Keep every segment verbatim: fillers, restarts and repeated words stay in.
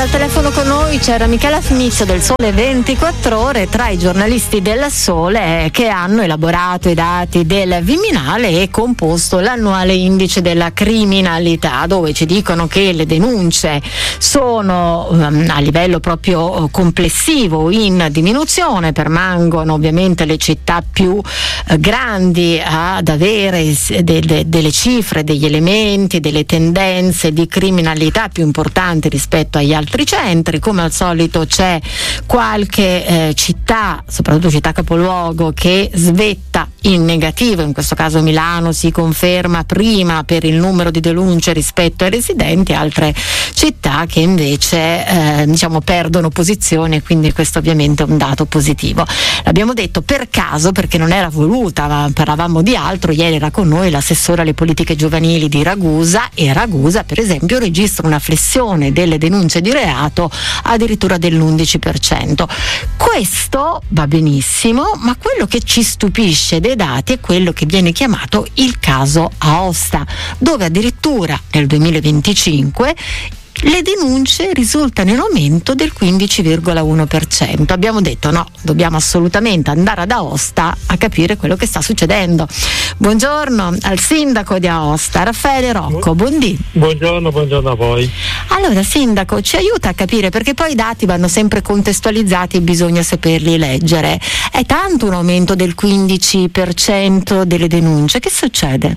al telefono con noi c'era Michela Finizio del Sole ventiquattro Ore, tra i giornalisti del Sole che hanno elaborato i dati del Viminale e composto l'annuale indice della criminalità, dove ci dicono che le denunce sono um, a livello proprio complessivo in diminuzione. Permangono ovviamente le città più eh, grandi ad avere de- de- delle cifre, degli elementi, delle tendenze di criminalità più importanti rispetto agli altri centri. Come al solito c'è qualche eh, città, soprattutto città capoluogo, che svetta in negativo. In questo caso Milano si conferma prima per il numero di denunce rispetto ai residenti, altre città che invece eh, diciamo perdono posizione, quindi questo ovviamente è un dato positivo. L'abbiamo detto per caso perché non era voluta, ma parlavamo di altro. Ieri era con noi l'assessore alle politiche giovanili di Ragusa e Ragusa per esempio registra una flessione delle denunce di reato addirittura dell'undici per cento. Questo va benissimo, ma quello che ci stupisce dei dati è quello che viene chiamato il caso Aosta, dove addirittura nel duemilaventicinque le denunce risultano in aumento del quindici virgola uno per cento. Abbiamo detto no, dobbiamo assolutamente andare ad Aosta a capire quello che sta succedendo. Buongiorno al sindaco di Aosta, Raffaele Rocco. Buondì. Buongiorno, buongiorno a voi. Allora, sindaco, ci aiuta a capire, perché poi i dati vanno sempre contestualizzati e bisogna saperli leggere. È tanto un aumento del quindici per cento delle denunce? Che succede?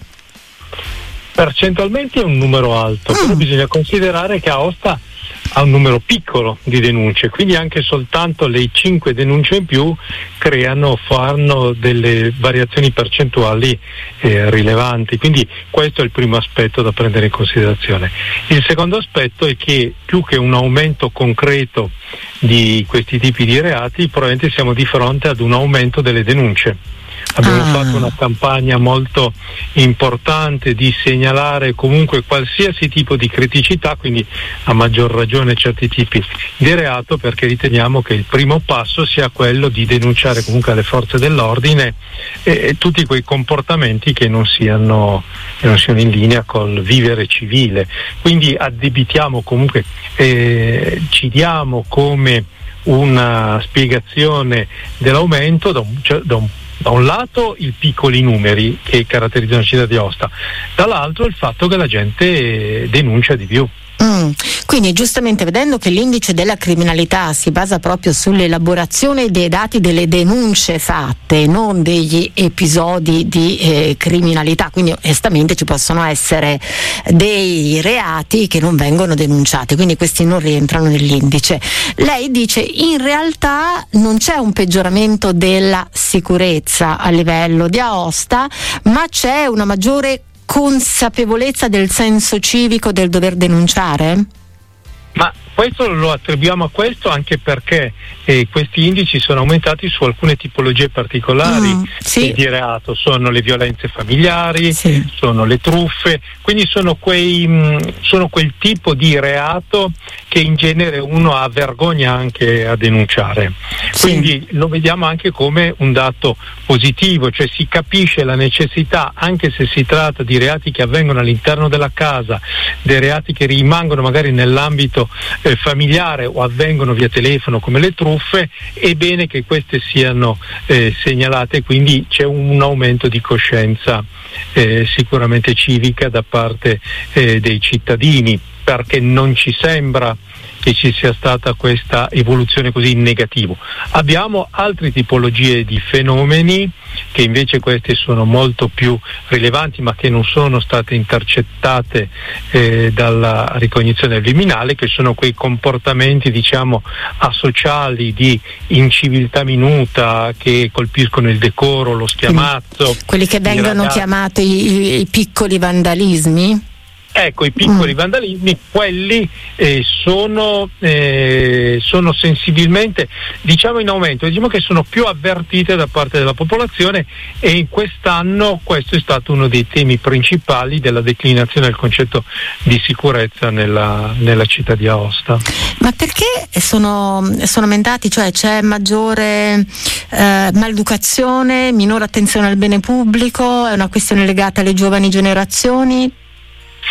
Percentualmente è un numero alto, mm. però bisogna considerare che Aosta ha un numero piccolo di denunce, quindi anche soltanto le cinque denunce in più creano, fanno delle variazioni percentuali eh, rilevanti, quindi questo è il primo aspetto da prendere in considerazione. Il secondo aspetto è che più che un aumento concreto di questi tipi di reati, probabilmente siamo di fronte ad un aumento delle denunce. Abbiamo ah. fatto una campagna molto importante di segnalare comunque qualsiasi tipo di criticità, quindi a maggior ragione certi tipi di reato, perché riteniamo che il primo passo sia quello di denunciare comunque alle forze dell'ordine e, e tutti quei comportamenti che non siano, che non siano in linea col vivere civile. Quindi addebitiamo comunque, eh, ci diamo come una spiegazione dell'aumento da un, cioè, da un Da un lato i piccoli numeri che caratterizzano la città di Aosta, dall'altro il fatto che la gente denuncia di più. Mm. Quindi giustamente, vedendo che l'indice della criminalità si basa proprio sull'elaborazione dei dati delle denunce fatte, non degli episodi di eh, criminalità, quindi onestamente ci possono essere dei reati che non vengono denunciati, quindi questi non rientrano nell'indice. Lei dice in realtà non c'è un peggioramento della sicurezza a livello di Aosta, ma c'è una maggiore consapevolezza del senso civico del dover denunciare? Ma questo lo attribuiamo a questo anche perché eh, questi indici sono aumentati su alcune tipologie particolari mm, sì. di reato. Sono le violenze familiari, sì. sono le truffe, quindi sono quei mh, sono quel tipo di reato che in genere uno ha vergogna anche a denunciare. Sì. Quindi lo vediamo anche come un dato positivo, cioè si capisce la necessità, anche se si tratta di reati che avvengono all'interno della casa, dei reati che rimangono magari nell'ambito eh, familiare o avvengono via telefono come le truffe, è bene che queste siano eh, segnalate, quindi c'è un aumento di coscienza eh, sicuramente civica da parte eh, dei cittadini, perché non ci sembra che ci sia stata questa evoluzione così in negativo. Abbiamo altre tipologie di fenomeni che invece queste sono molto più rilevanti, ma che non sono state intercettate eh, dalla ricognizione del Viminale, che sono quei comportamenti diciamo asociali di inciviltà minuta che colpiscono il decoro, lo schiamazzo. Quelli che vengono chiamati i, i piccoli vandalismi? Ecco, i piccoli mm. vandalismi, quelli eh, sono, eh, sono sensibilmente, diciamo, in aumento, diciamo che sono più avvertite da parte della popolazione, e in quest'anno questo è stato uno dei temi principali della declinazione del concetto di sicurezza nella, nella città di Aosta. Ma perché sono, sono aumentati? Cioè c'è maggiore eh, maleducazione, minore attenzione al bene pubblico, è una questione legata alle giovani generazioni?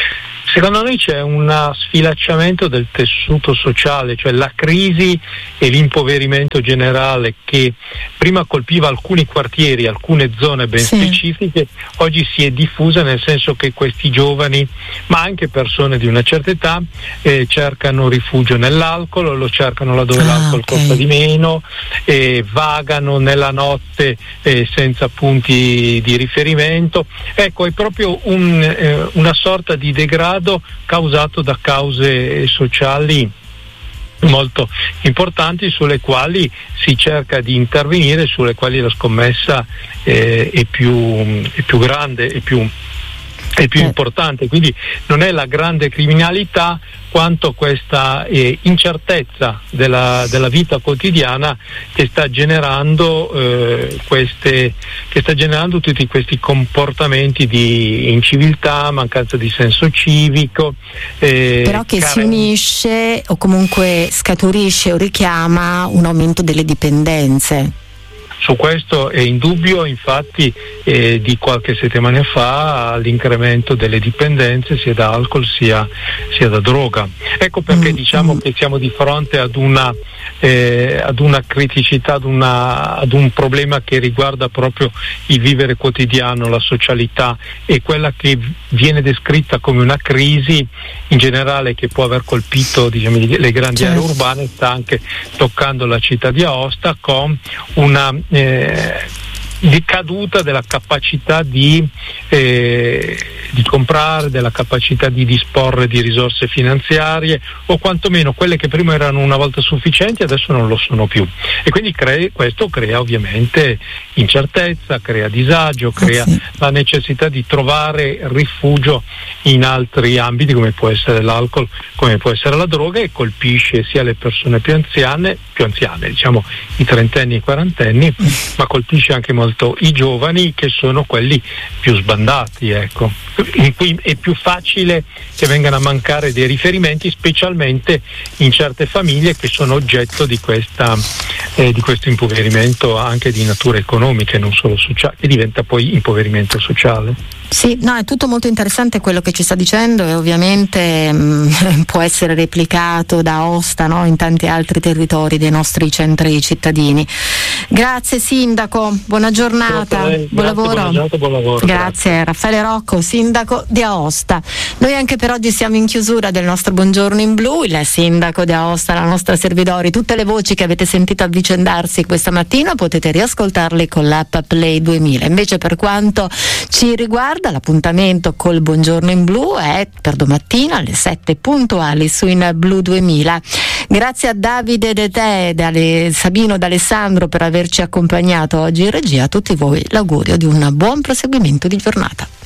Secondo noi c'è uno sfilacciamento del tessuto sociale, cioè la crisi e l'impoverimento generale che prima colpiva alcuni quartieri, alcune zone ben sì. specifiche, oggi si è diffusa, nel senso che questi giovani, ma anche persone di una certa età, eh, cercano rifugio nell'alcol, lo cercano laddove ah, l'alcol okay. costa di meno, eh, vagano nella notte eh, senza punti di riferimento. Ecco, è proprio un, eh, una sorta di degrado causato da cause sociali molto importanti, sulle quali si cerca di intervenire, sulle quali la scommessa eh, è, più, è più grande e più, è più importante. Quindi non è la grande criminalità quanto questa eh, incertezza della, della vita quotidiana che sta generando eh, queste che sta generando tutti questi comportamenti di inciviltà, mancanza di senso civico, eh, però che care... si unisce o comunque scaturisce o richiama un aumento delle dipendenze. Su questo è indubbio, infatti eh, di qualche settimana fa l'incremento delle dipendenze sia da alcol sia, sia da droga. Ecco perché mm, diciamo mm. che siamo di fronte ad una, eh, ad una criticità, ad, una, ad un problema che riguarda proprio il vivere quotidiano, la socialità, e quella che viene descritta come una crisi in generale che può aver colpito, diciamo, le grandi certo. aree urbane, sta anche toccando la città di Aosta con una Eh, di caduta della capacità di, eh, di comprare, della capacità di disporre di risorse finanziarie, o quantomeno quelle che prima erano una volta sufficienti adesso non lo sono più, e quindi crea, questo crea ovviamente incertezza, crea disagio, crea sì. la necessità di trovare rifugio in altri ambiti come può essere l'alcol, come può essere la droga, e colpisce sia le persone più anziane, più anziane diciamo i trentenni e i quarantenni, ma colpisce anche molto i giovani, che sono quelli più sbandati, ecco, in cui è più facile che vengano a mancare dei riferimenti, specialmente in certe famiglie che sono oggetto di questa eh, di questo impoverimento anche di natura economica e non solo sociale, che diventa poi impoverimento sociale. Sì, no, è tutto molto interessante quello che ci sta dicendo, e ovviamente mh, può essere replicato da Aosta, no, in tanti altri territori dei nostri centri cittadini. Grazie Sindaco, buona giornata, buon, grazie, lavoro. Buona giornata, buon lavoro. Grazie, grazie. Raffaele Rocco, Sindaco di Aosta. Noi anche per oggi siamo in chiusura del nostro Buongiorno in Blu. Il Sindaco di Aosta, la nostra Servidori, tutte le voci che avete sentito avvicendarsi questa mattina potete riascoltarle con l'app Play duemila. Invece, per quanto ci riguarda, l'appuntamento col Buongiorno in Blu è per domattina alle sette puntuali su In Blu duemila. Grazie a Davide De Te, dalle, Sabino D'Alessandro per averci accompagnato oggi in regia. A tutti voi l'augurio di un buon proseguimento di giornata.